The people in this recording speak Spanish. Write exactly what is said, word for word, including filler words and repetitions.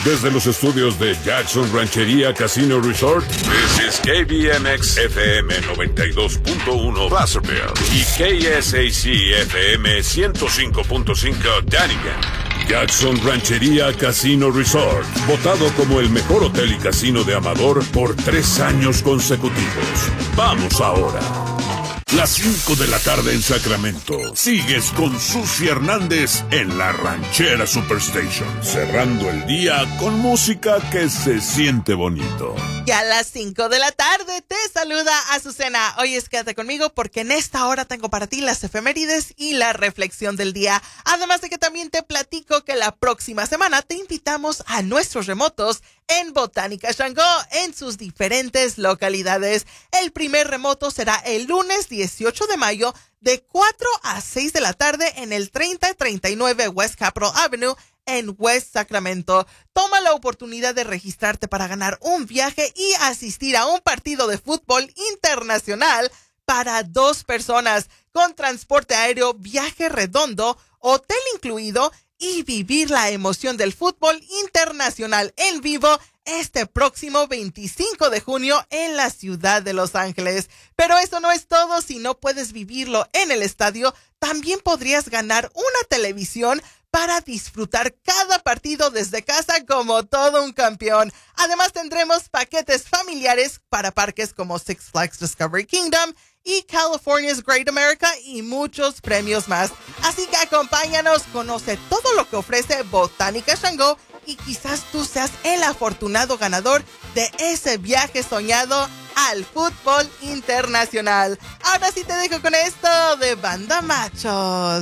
Desde los estudios de Jackson Ranchería Casino Resort, this is K B M X F M noventa y dos punto uno Placerville y K S A C F M ciento cinco punto cinco Dunnigan. Jackson Ranchería Casino Resort, votado como el mejor hotel y casino de Amador por tres años consecutivos. Vamos ahora. Las cinco de la tarde en Sacramento. Sigues con Susi Hernández en la Ranchera Superstation, cerrando el día con música que se siente bonito. Y a las cinco de la tarde te saluda Azucena. Hoy es quédate conmigo porque en esta hora tengo para ti las efemérides y la reflexión del día. Además de que también te platico que la próxima semana te invitamos a nuestros remotos en Botánica Shango en sus diferentes localidades. El primer remoto será el lunes dieciocho de mayo de cuatro a seis de la tarde en el treinta treinta y nueve West Capitol Avenue en West Sacramento. Toma la oportunidad de registrarte para ganar un viaje y asistir a un partido de fútbol internacional para dos personas con transporte aéreo, viaje redondo, hotel incluido y vivir la emoción del fútbol internacional en vivo este próximo veinticinco de junio en la ciudad de Los Ángeles. Pero eso no es todo. Si no puedes vivirlo en el estadio, también podrías ganar una televisión para disfrutar cada partido desde casa como todo un campeón. Además tendremos paquetes familiares para parques como Six Flags Discovery Kingdom y California's Great America y muchos premios más. Así que acompáñanos, conoce todo lo que ofrece Botánica Shango y quizás tú seas el afortunado ganador de ese viaje soñado al fútbol internacional. Ahora sí te dejo con esto de Banda Machos.